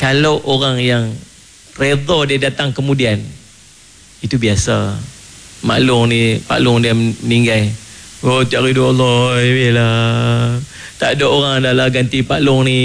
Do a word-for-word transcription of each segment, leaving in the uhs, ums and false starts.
Kalau orang yang redha dia datang kemudian, itu biasa. Mak Long ni, Pak Long dia meninggal. Oh, cari doa Allah, biarlah. Tak ada orang dah lah ganti Pak Long ni.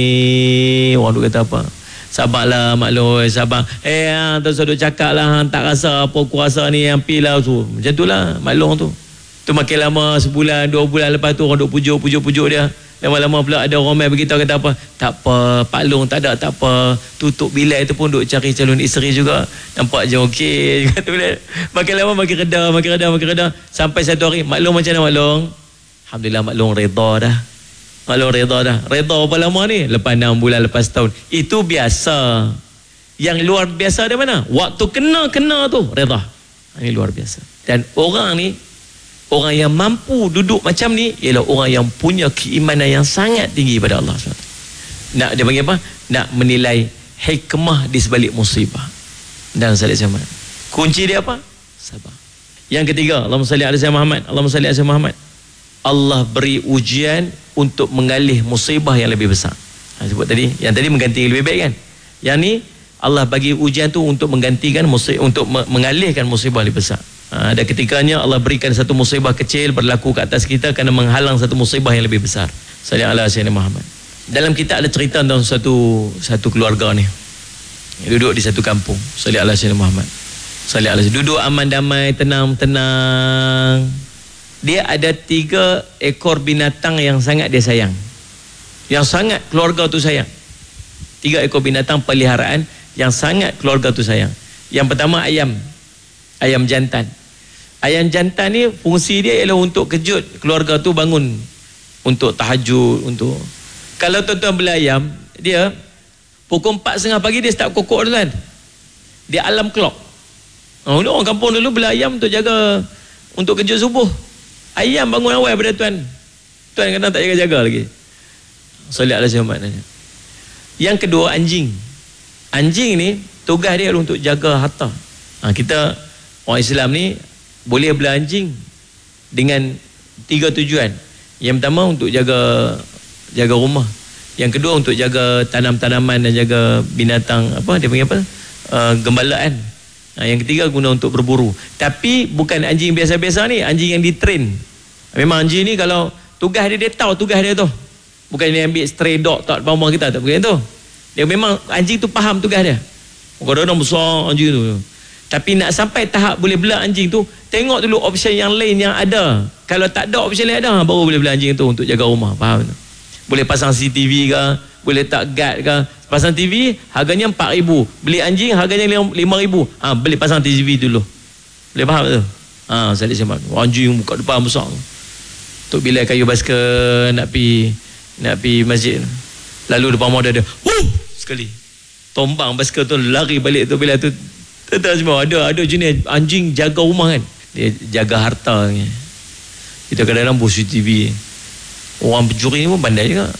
Orang tu kata apa? Sabarlah Mak Long, sabar. Eh, hang tak usah duk cakap lah, hang tak rasa apa kuasa ni, yang pi lah tu. Macam tu lah Mak Long tu. Tu makin lama, sebulan, dua bulan lepas tu orang duk pujuk, pujuk, pujuk dia. Lama-lama pula ada orang main beritahu kata apa? Tak apa, Pak Long tak ada, tak apa. Tutup bilai tu pun duk cari calon isteri juga. Nampak je okey. Makin lama makin reda, makin reda, makin reda. Sampai satu hari, Mak Long macam mana Mak Long? Alhamdulillah Mak Long reda dah. Mak Long reda dah. Reda berapa lama ni? Lepas enam bulan, lepas setahun. Itu biasa. Yang luar biasa dari mana? Waktu kena-kena tu reda. Ini luar biasa. Dan orang ni, orang yang mampu duduk macam ni ialah orang yang punya keimanan yang sangat tinggi pada Allah subhanahu wa taala. Nak dia panggil apa? Nak menilai hikmah di sebalik musibah. Dan salih sama. Kunci dia apa? Sabar. Yang ketiga, Allahumma salli ala sayyidina Muhammad. Allahumma salli ala sayyidina Muhammad. Allah beri ujian untuk mengalih musibah yang lebih besar. Ha, sebut tadi, yang tadi mengganti yang lebih baik kan? Yang ni Allah bagi ujian tu untuk menggantikan musibah, untuk mengalihkan musibah lebih besar. Ha, ada ketikanya Allah berikan satu musibah kecil berlaku ke atas kita kerana menghalang satu musibah yang lebih besar. Salli ala sayyidina Muhammad. Dalam kitab ada cerita tentang satu satu keluarga ni. Duduk di satu kampung. Salli ala sayyidina Muhammad. Salli ala duduk aman damai, tenang tenang. Dia ada tiga ekor binatang yang sangat dia sayang. Yang sangat keluarga tu sayang. Tiga ekor binatang peliharaan yang sangat keluarga tu sayang. Yang pertama ayam. Ayam jantan. Ayam jantan ni fungsi dia ialah untuk kejut keluarga tu bangun, untuk tahajud, untuk kalau tuan-tuan beli ayam, dia pukul empat tiga puluh pagi dia start kokok tu kan. Dia alarm clock. Oh, orang kampung dulu beli ayam untuk jaga, untuk kejut subuh. Ayam bangun awal pada tuan. Tuan kadang tak jaga-jaga lagi. Salli ala sayyidina Muhammad. Yang kedua anjing. Anjing ni tugas dia untuk jaga harta. Ha, kita orang Islam ni boleh beli anjing dengan tiga tujuan. Yang pertama untuk jaga jaga rumah. Yang kedua untuk jaga tanam-tanaman dan jaga binatang, apa dia panggil apa? Uh, gembalaan. Ha, yang ketiga guna untuk berburu. Tapi bukan anjing biasa-biasa ni, anjing yang ditrain. Memang anjing ni kalau tugas dia, dia tahu tugas dia tu. Bukan dia ambil stray dog tak depan rumah kita, tak bukan tu. Dia memang anjing tu faham tugas dia. Kadang-kadang besar anjing tu. Tapi nak sampai tahap boleh bela anjing tu, tengok dulu option yang lain yang ada. Kalau tak ada option lain ada, baru boleh bela anjing tu untuk jaga rumah. Faham tak? Boleh pasang C C T V ke, boleh tak guard ke. Pasang T V harganya empat ribu, beli anjing harganya lima ribu. Ha, beli pasang T V dulu. Boleh faham tu? Ha, saya lihat anjing buka depan besar. Tok bila kayu basikal nak pi nak pi masjid. Lalu depan rumah dia ada, wuh, sekali. Tombang basikal tu lari balik tu bila tu. Tak semua ada ada jenis anjing jaga rumah kan. Dia jaga harta ni. Kita kadang-kadang buat C C T V. Orang pencuri ni pun pandai juga.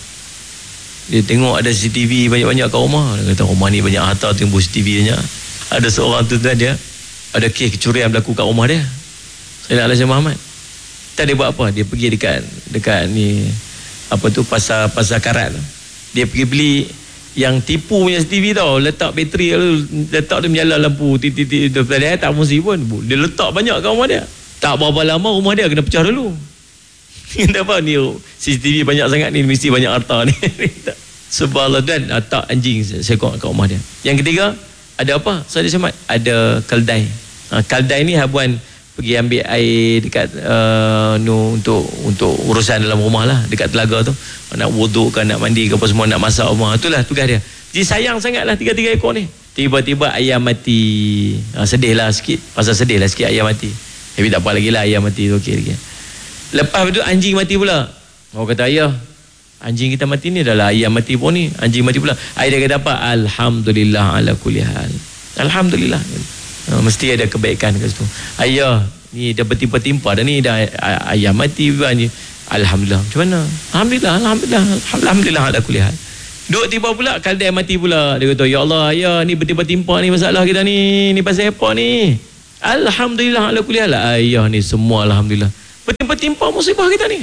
Dia tengok ada C C T V banyak-banyak kat rumah. Dia kata rumah ni banyak harta tu, buat C C T V banyak. Ada seorang tu tu dia ada kes kecurian berlaku kat rumah dia. Saya nak Sayyidina Muhammad. Tak dia buat apa? Dia pergi dekat dekat ni apa tu pasar pasar karat. Dia pergi beli yang tipu punya C C T V tau, letak bateri lalu letak dia menyala lampu titik-titik tu. Dia tak fungsi pun. Dia letak banyak kat rumah dia. Tak berapa lama rumah dia kena pecah dulu. Kenapa ni C C T V banyak sangat ni, mesti banyak harta ni. Sebab Allah dan letak anjing seekor kat rumah dia. Yang ketiga, ada apa? Saya semat ada keldai. Ha, keldai ni habuan pergi ambil air dekat uh, no, untuk untuk urusan dalam rumah lah, dekat telaga tu. Nak wuduk ke, nak mandi ke apa semua, nak masak rumah. Itulah tugas dia. Jadi sayang sangatlah tiga-tiga ekor ni. Tiba-tiba ayam mati. Ha, sedih lah sikit. Pasal sedih lah sikit ayam mati. Tapi tak apa lagi lah, ayam mati tu okey lagi. Lepas tu anjing mati pula. Orang kata ayah, anjing kita mati ni adalah ayam mati pun ni. Anjing mati pula. Ayah dia kata apa? Alhamdulillah ala kulli hal. Alhamdulillah. Ha, mesti ada kebaikan kat situ. Ayah, ni dah bertimpa-timpa dah ni, dah ayam mati anjing. Alhamdulillah. Macam mana? Alhamdulillah, alhamdulillah, alhamdulillah ala kulli hal. Duk tiba pula keldai mati pula. Dia kata, ya Allah, ayah ni bertimpa-timpa ni masalah kita ni. Ni pasal apa ni? Alhamdulillah ala kulli hal. Ayah ni semua alhamdulillah. Bertimpa-timpa musibah kita ni.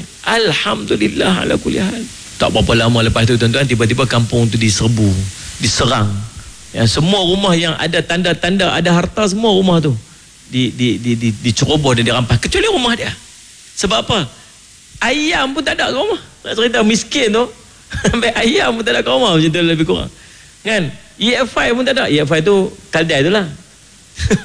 Alhamdulillah ala kulli hal. Tak berapa lama lepas tu tuan-tuan, tiba-tiba kampung tu diserbu, diserang Ya, semua rumah yang ada tanda-tanda ada harta, semua rumah tu di di di di diceroboh dan dirampas, kecuali rumah dia. Sebab apa? Ayam pun tak ada kat rumah. Nak cerita miskin tu sampai ayam pun tak ada kat rumah, macam tu lebih kurang. Kan? E F I pun tak ada. E F I tu kaldai tu lah.